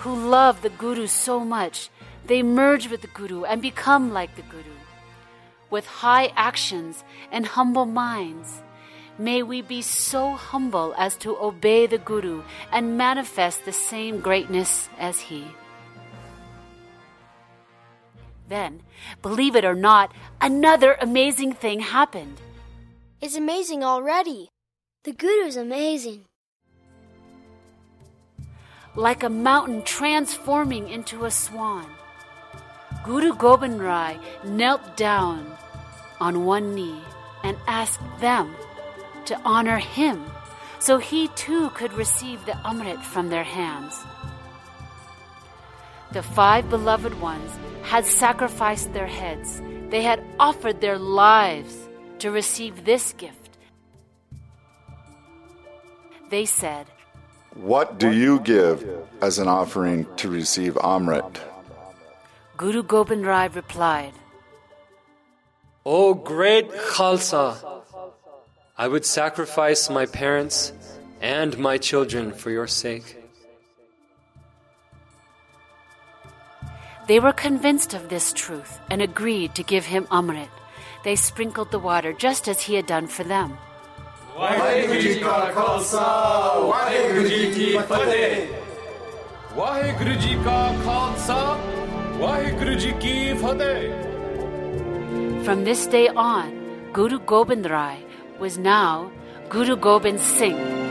who love the Guru so much, they merge with the Guru and become like the Guru. With high actions and humble minds, may we be so humble as to obey the Guru and manifest the same greatness as he. Then, believe it or not, another amazing thing happened. It's amazing already. The Guru is amazing. Like a mountain transforming into a swan, Guru Gobind Rai knelt down on one knee and asked them to honor him so he too could receive the Amrit from their hands. The 5 beloved ones had sacrificed their heads. They had offered their lives to receive this gift. They said, "What do you give as an offering to receive Amrit?" Guru Gobind Rai replied, O great Khalsa, I would sacrifice my parents and my children for your sake. They were convinced of this truth and agreed to give him Amrit. They sprinkled the water just as he had done for them. Waheguru Ji ka Khalsa, Waheguru Ji ki Fateh. Waheguru Ji ka Khalsa, Waheguru Ji ki Fateh. From this day on, Guru Gobind Rai was now Guru Gobind Singh.